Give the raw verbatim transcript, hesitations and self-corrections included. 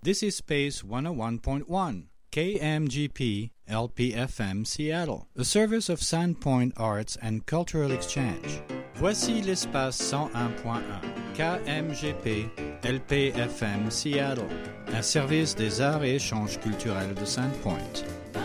This is Space one oh one point one, K M G P L P F M Seattle, a service of Sandpoint Arts and Cultural Exchange. Voici l'espace cent un point un, K M G P L P F M Seattle, un service des arts et échanges culturels de Sandpoint.